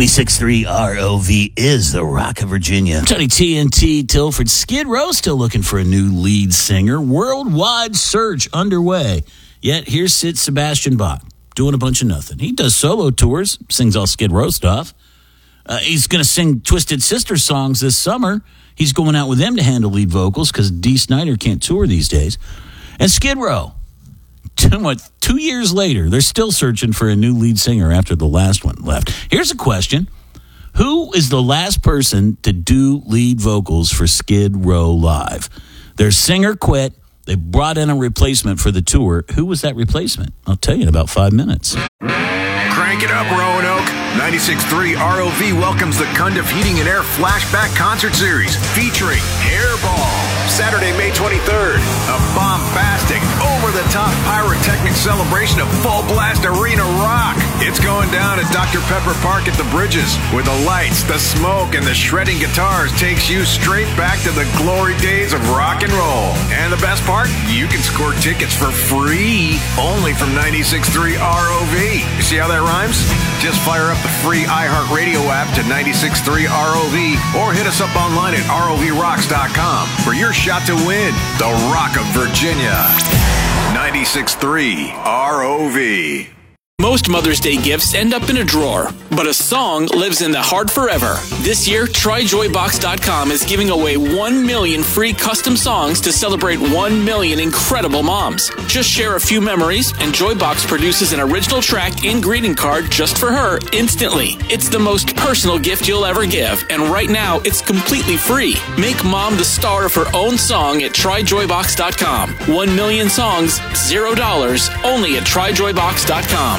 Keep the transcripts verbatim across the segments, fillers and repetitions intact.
ninety-six point three R O V is the Rock of Virginia. Tony T N T Tilford. Skid Row still looking for a new lead singer. Worldwide search underway. Yet here's Sid Sebastian Bach doing a bunch of nothing. He does solo tours, sings all Skid Row stuff. Uh, he's going to sing Twisted Sister songs this summer. He's going out with them to handle lead vocals because Dee Snider can't tour these days. And Skid Row, two, what, two years later, they're still searching for a new lead singer after the last one left. Here's a question. Who is the last person to do lead vocals for Skid Row Live? Their singer quit. They brought in a replacement for the tour. Who was that replacement? I'll tell you in about five minutes. Crank it up, Roanoke. ninety-six point three R O V welcomes the Cundiff Heating and Air Flashback Concert Series featuring Hairball. Saturday, May twenty-third. A bombastic, over-the-top pyrotechnic celebration of full-blast arena rock. It's going down at Doctor Pepper Park at the Bridges, where the lights, the smoke, and the shredding guitars takes you straight back to the glory days of rock and roll. And the best part? You can score tickets for free, only from ninety-six point three R O V. You see how that rhymes? Just fire up the free iHeartRadio app to ninety-six point three R O V or hit us up online at R O V rocks dot com for your shot to win the Rock of Virginia. ninety-six point three R O V. Most Mother's Day gifts end up in a drawer, but a song lives in the heart forever. This year, Try Joy Box dot com is giving away one million free custom songs to celebrate one million incredible moms. Just share a few memories, and Joybox produces an original track and greeting card just for her instantly. It's the most personal gift you'll ever give, and right now, it's completely free. Make mom the star of her own song at Try Joy Box dot com. One million songs, zero dollars, only at Try Joy Box dot com.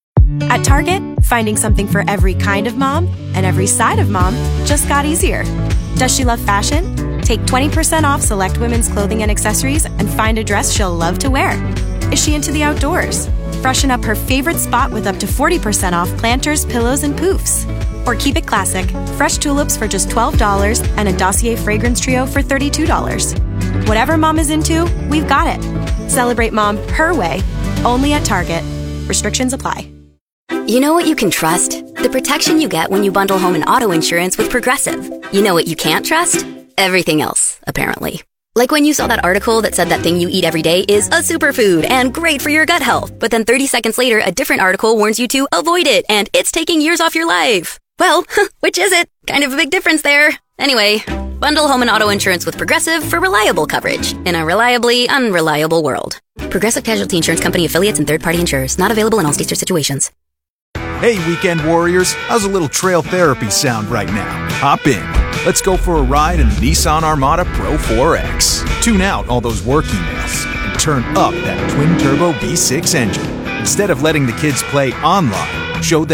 At Target, finding something for every kind of mom and every side of mom just got easier. Does she love fashion? Take twenty percent off select women's clothing and accessories and find a dress she'll love to wear. Is she into the outdoors? Freshen up her favorite spot with up to forty percent off planters, pillows, and poofs. Or keep it classic, fresh tulips for just twelve dollars and a Dossier fragrance trio for thirty-two dollars. Whatever mom is into, we've got it. Celebrate mom her way, only at Target. Restrictions apply. You know what you can trust? The protection you get when you bundle home and auto insurance with Progressive. You know what you can't trust? Everything else, apparently. Like when you saw that article that said that thing you eat every day is a superfood and great for your gut health, but then thirty seconds later, a different article warns you to avoid it and it's taking years off your life. Well, which is it? Kind of a big difference there. Anyway, bundle home and auto insurance with Progressive for reliable coverage in a reliably unreliable world. Progressive Casualty Insurance Company affiliates and third-party insurers. Not available in all states or situations. Hey, weekend warriors, how's a little trail therapy sound right now? Hop in. Let's go for a ride in the Nissan Armada Pro four X. Tune out all those work emails and turn up that twin-turbo V six engine. Instead of letting the kids play online, show them